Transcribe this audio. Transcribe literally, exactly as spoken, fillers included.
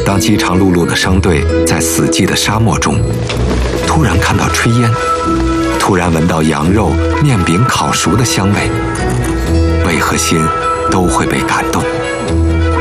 当饥肠辘辘的商队在死寂的沙漠中，突然看到炊烟，突然闻到羊肉、面饼烤熟的香味，胃和心都会被感动。